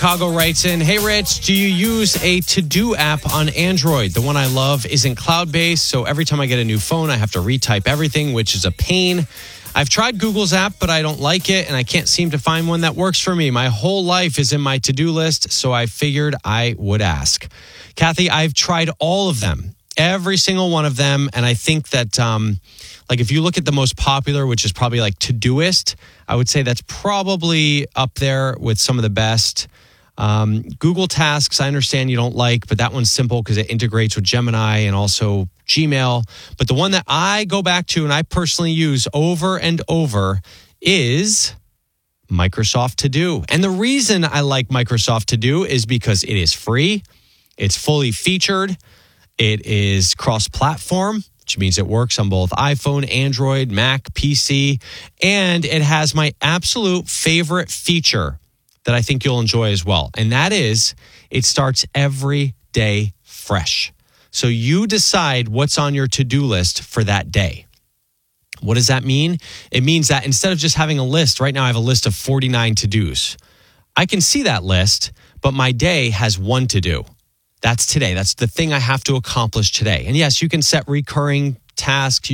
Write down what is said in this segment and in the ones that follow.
Chicago writes in, hey, Rich, do you use a to-do app on Android? The one I love isn't cloud-based, so every time I get a new phone, I have to retype everything, which is a pain. I've tried Google's app, but I don't like it, and I can't seem to find one that works for me. My whole life is in my to-do list, so I figured I would ask. Kathy, I've tried all of them, every single one of them, and I think that, if you look at the most popular, which is probably like Todoist, I would say that's probably up there with some of the best. Google Tasks, I understand you don't like, but that one's simple because it integrates with Gemini and also Gmail. But the one that I go back to and I personally use over and over is Microsoft To Do. And the reason I like Microsoft To Do is because it is free, it's fully featured, it is cross-platform, which means it works on both iPhone, Android, Mac, PC, and it has my absolute favorite feature that I think you'll enjoy as well. And that is, it starts every day fresh. So you decide what's on your to-do list for that day. What does that mean? It means that instead of just having a list, right now I have a list of 49 to-dos. I can see that list, but my day has one to-do. That's today. That's the thing I have to accomplish today. And yes, you can set recurring tasks.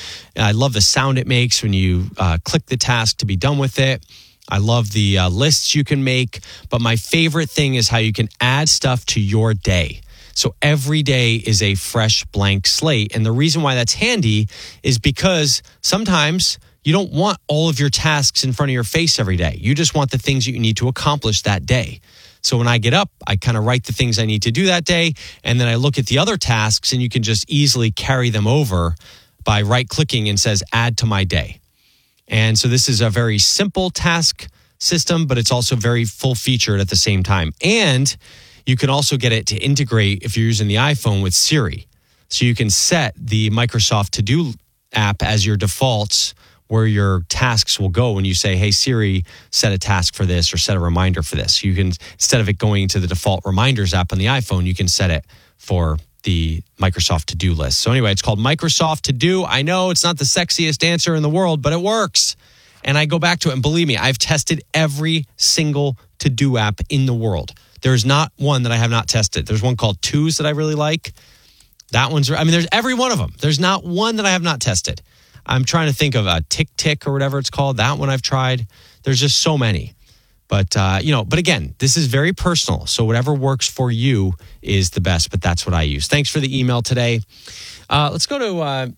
I love the sound it makes when you click the task to be done with it. I love the lists you can make, but my favorite thing is how you can add stuff to your day. So every day is a fresh blank slate. And the reason why that's handy is because sometimes you don't want all of your tasks in front of your face every day. You just want the things that you need to accomplish that day. So when I get up, I kind of write the things I need to do that day, and then I look at the other tasks, and you can just easily carry them over by right-clicking and says, add to my day. And so this is a very simple task system, but it's also very full-featured at the same time. And you can also get it to integrate, if you're using the iPhone, with Siri. So you can set the Microsoft To Do app as your defaults where your tasks will go when you say, hey, Siri, set a task for this or set a reminder for this. You can, instead of it going to the default reminders app on the iPhone, you can set it for the Microsoft To Do list. So anyway, it's called Microsoft To Do. I know it's not the sexiest answer in the world, but it works. And I go back to it, and believe me, I've tested every single To Do app in the world. There's not one that I have not tested. There's one called Twos that I really like. That one's, there's every one of them. There's not one that I have not tested. I'm trying to think of a Tick or whatever it's called. That one I've tried. There's just so many. But, but again, this is very personal. So whatever works for you is the best, but that's what I use. Thanks for the email today. Let's go to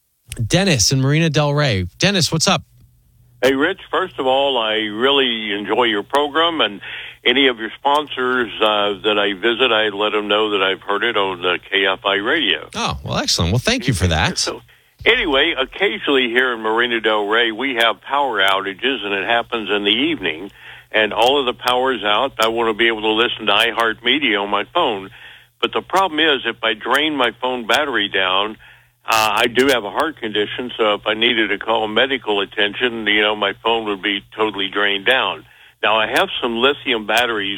Dennis in Marina Del Rey. Dennis, what's up? Hey, Rich, first of all, I really enjoy your program, and any of your sponsors that I visit, I let them know that I've heard it on the KFI radio. Oh, well, excellent. Well, thank you for that. So, anyway, occasionally here in Marina Del Rey, we have power outages, and it happens in the evening, and all of the power's out. I want to be able to listen to iHeartMedia on my phone, but the problem is if I drain my phone battery down, I do have a heart condition, so if I needed to call medical attention, my phone would be totally drained down. Now, I have some lithium batteries,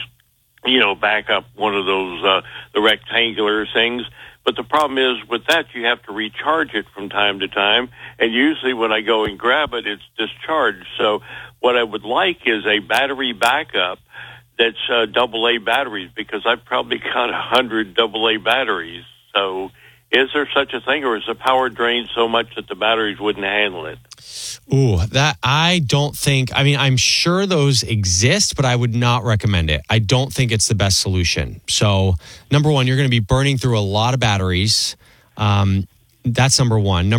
back up one of those, the rectangular things. But the problem is with that, you have to recharge it from time to time. And usually when I go and grab it, it's discharged. So what I would like is a battery backup that's AA batteries, because I've probably got 100 AA batteries. So is there such a thing, or is the power drained so much that the batteries wouldn't handle it? Ooh, that I don't think, I'm sure those exist, but I would not recommend it. I don't think it's the best solution. So, number one, you're going to be burning through a lot of batteries. That's number one.